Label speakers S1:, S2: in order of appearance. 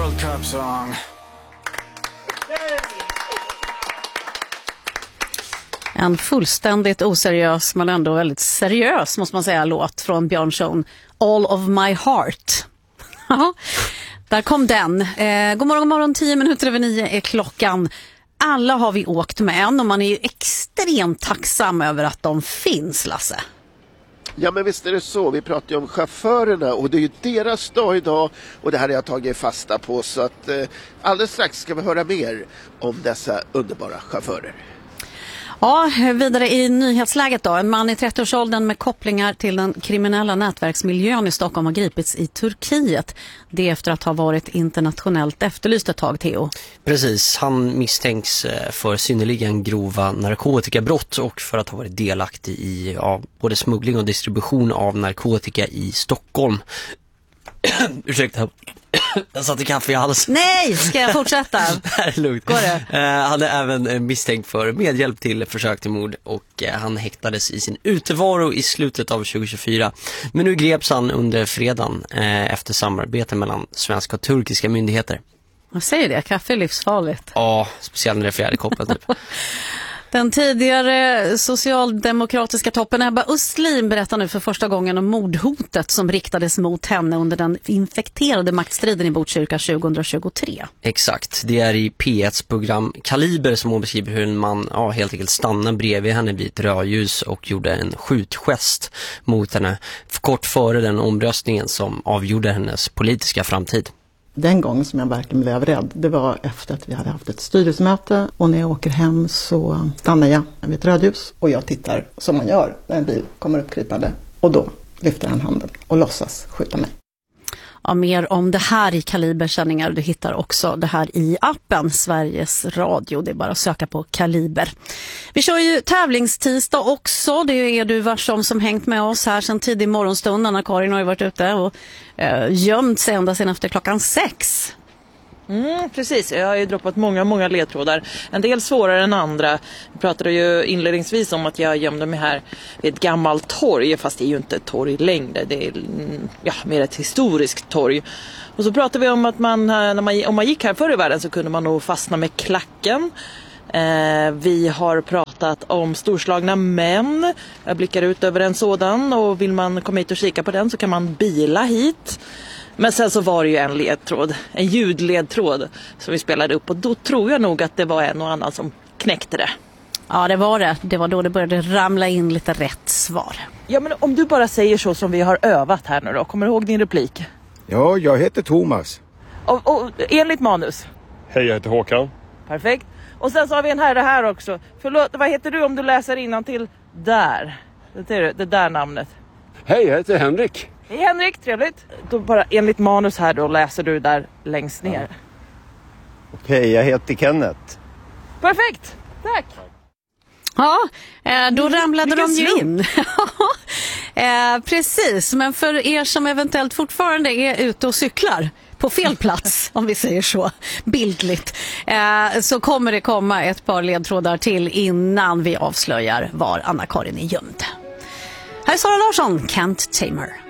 S1: World Cup song.
S2: En fullständigt oseriös men ändå väldigt seriös, måste man säga, låt från Björn Schoen, All of my heart. Där kom den. God morgon, 9:10 är klockan. Alla har vi åkt med en och man är ju extremt tacksam över att de finns, Lasse.
S3: Ja, men visst är det så. Vi pratar ju om chaufförerna och det är ju deras dag idag och det här har jag tagit fasta på, så att alldeles strax ska vi höra mer om dessa underbara chaufförer.
S2: Ja, vidare i nyhetsläget då. En man i 30-årsåldern med kopplingar till den kriminella nätverksmiljön i Stockholm har gripits i Turkiet. Det efter att ha varit internationellt efterlyst ett tag, Theo.
S4: Precis, han misstänks för synnerligen grova narkotikabrott och för att ha varit delaktig i både smuggling och distribution av narkotika i Stockholm. Ursäkta, jag satte kaffe i halsen.
S2: Nej, ska jag fortsätta?
S4: Det här är lugnt.
S2: Går det?
S4: Han är även misstänkt för medhjälp till försök till mord och han häktades i sin utevaro i slutet av 2024. Men nu greps han under fredagen efter samarbete mellan svenska och turkiska myndigheter.
S2: Jag säger det, kaffe är livsfarligt.
S4: Ja, speciellt när det är fjärde koppen typ.
S2: Den tidigare socialdemokratiska toppen Ebba Östlin berättar nu för första gången om mordhotet som riktades mot henne under den infekterade maktstriden i Botkyrka 2023.
S4: Exakt, det är i P1s program Kaliber som hon beskriver hur en man helt enkelt stannade bredvid henne vid ett rödljus och gjorde en skjutgest mot henne kort före den omröstningen som avgjorde hennes politiska framtid.
S5: Den gången som jag verkligen blev rädd, det var efter att vi hade haft ett styrelsemöte och när jag åker hem så stannar jag vid ett rödljus och jag tittar som man gör när en bil kommer uppkrypande och då lyfter han handen och låtsas skjuta mig.
S2: Ja, mer om det här i Kalibersändningar. Du hittar också det här i appen Sveriges Radio. Det är bara att söka på Kaliber. Vi kör ju tävlingstisdag också. Det är du varsom som hängt med oss här sedan tidig morgonstund. Anna-Karin har ju varit ute och gömt sig ända sedan efter klockan 6.
S6: Precis, jag har ju droppat många ledtrådar. En del svårare än andra. Jag pratade ju inledningsvis om att jag gömde mig här vid ett gammalt torg. Fast det är ju inte ett torg längre. Det är mer ett historiskt torg. Och så pratade vi om att om man gick här förr i världen så kunde man nog fastna med klacken. Vi har pratat om storslagna män. Jag blickar ut över en sådan och vill man komma hit och kika på den så kan man bila hit. Men sen så var det ju en ledtråd, en ljudledtråd som vi spelade upp och då tror jag nog att det var en och annan som knäckte det.
S2: Ja, det var det. Det var då det började ramla in lite rätt svar.
S6: Ja, men om du bara säger så som vi har övat här nu då, kommer du ihåg din replik?
S7: Ja, jag heter Thomas.
S6: Och enligt manus?
S8: Hej, jag heter Håkan.
S6: Perfekt. Och sen så har vi en herre här också. Förlåt, vad heter du om du läser innantill där? Det där namnet.
S8: Hej, jag heter Henrik.
S6: Hej Henrik, trevligt. Då bara enligt manus här då läser du där längst ner. Ja.
S7: Okej, jag heter Kenneth.
S6: Perfekt, tack.
S2: Ja, då ramlade de ju in. Precis, men för er som eventuellt fortfarande är ute och cyklar på fel plats, om vi säger så, bildligt, så kommer det komma ett par ledtrådar till innan vi avslöjar var Anna-Karin är gömd. Här är Sara Larsson, Can't Tame Her.